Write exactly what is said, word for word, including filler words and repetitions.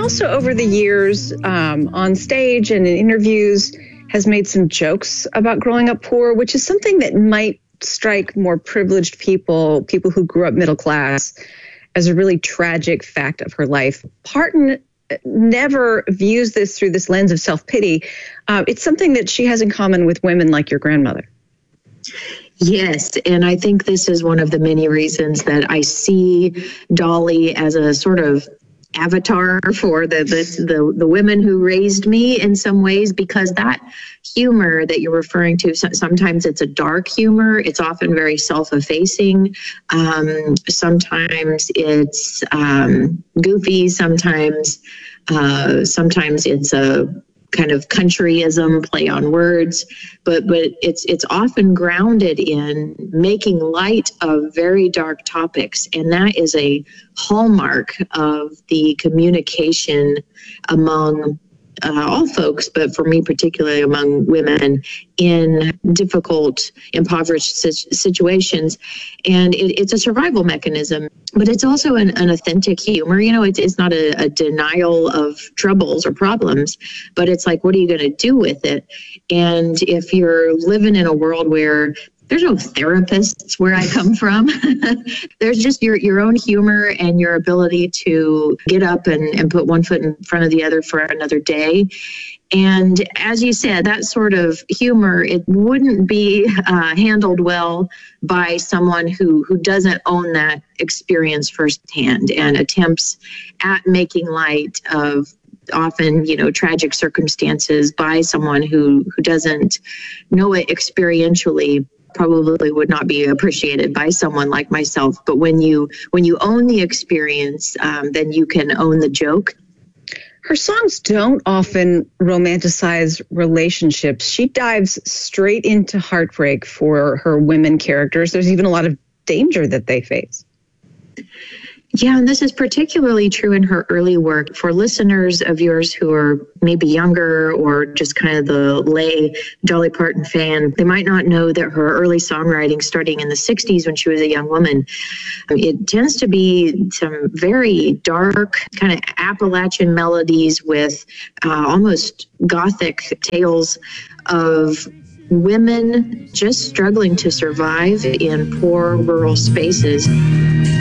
also, over the years, um, on stage and in interviews, has made some jokes about growing up poor, which is something that might strike more privileged people, people who grew up middle class, as a really tragic fact of her life. Parton never views this through this lens of self-pity. Uh, it's something that she has in common with women like your grandmother. Yes, and I think this is one of the many reasons that I see Dolly as a sort of avatar for the, the the the women who raised me in some ways, because that humor that you're referring to, sometimes it's a dark humor. It's often very self-effacing. Um, sometimes it's um, goofy. Sometimes uh, sometimes it's a kind of countryism, play on words, but but it's it's often grounded in making light of very dark topics, and that is a hallmark of the communication among uh, all folks, but for me particularly among women in difficult, impoverished situations. And it, it's a survival mechanism, but it's also an, an authentic humor. You know, it's, it's not a, a denial of troubles or problems, but it's like, what are you going to do with it? And if you're living in a world where there's no therapists where I come from, there's just your, your own humor and your ability to get up and, and put one foot in front of the other for another day. And as you said, that sort of humor, it wouldn't be uh, handled well by someone who, who doesn't own that experience firsthand and attempts at making light of often, you know, tragic circumstances by someone who, who doesn't know it experientially. Probably would not be appreciated by someone like myself. But when you when you own the experience, um, then you can own the joke. Her songs don't often romanticize relationships. She dives straight into heartbreak for her women characters. There's even a lot of danger that they face. Yeah, and this is particularly true in her early work. For listeners of yours who are maybe younger or just kind of the lay Dolly Parton fan, they might not know that her early songwriting, starting in the sixties when she was a young woman, it tends to be some very dark kind of Appalachian melodies with uh, almost gothic tales of women just struggling to survive in poor rural spaces.